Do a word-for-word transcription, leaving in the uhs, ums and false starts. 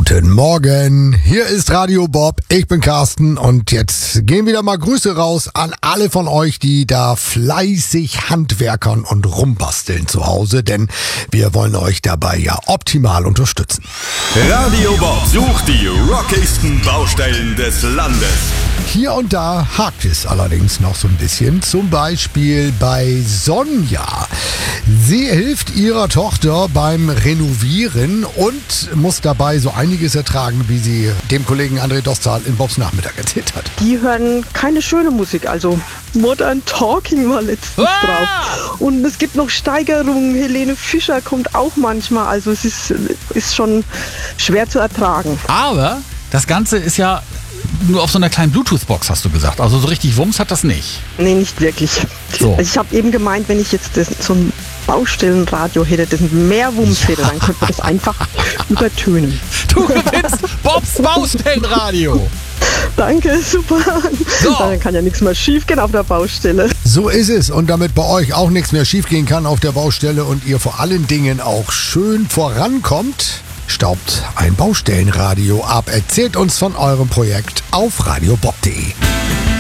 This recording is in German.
Guten Morgen, hier ist Radio Bob, ich bin Carsten und jetzt gehen wieder mal Grüße raus an alle von euch, die da fleißig handwerkern und rumbasteln zu Hause, denn wir wollen euch dabei ja optimal unterstützen. Radio Bob sucht die rockigsten Baustellen des Landes. Hier und da hakt es allerdings noch so ein bisschen, zum Beispiel bei Sonja. Sie hilft ihrer Tochter beim Renovieren und muss dabei so einiges ertragen, wie sie dem Kollegen André Dostal in Bobs Nachmittag erzählt hat. Die hören keine schöne Musik, also Modern Talking war letztens ah! drauf. Und es gibt noch Steigerungen, Helene Fischer kommt auch manchmal, also es ist, ist schon schwer zu ertragen. Aber das Ganze ist ja nur auf so einer kleinen Bluetooth-Box, hast du gesagt. Also so richtig Wumms hat das nicht. Nee, nicht wirklich. So. Also ich habe eben gemeint, wenn ich jetzt das, so ein Baustellenradio hätte, das mehr Wumms hätte, dann könnte man das einfach übertönen. Du gewinnst Bobs Baustellenradio. Danke, super. So. Dann kann ja nichts mehr schief gehen auf der Baustelle. So ist es. Und damit bei euch auch nichts mehr schief gehen kann auf der Baustelle und ihr vor allen Dingen auch schön vorankommt, staubt ein Baustellenradio ab. Erzählt uns von eurem Projekt auf radiobob punkt de.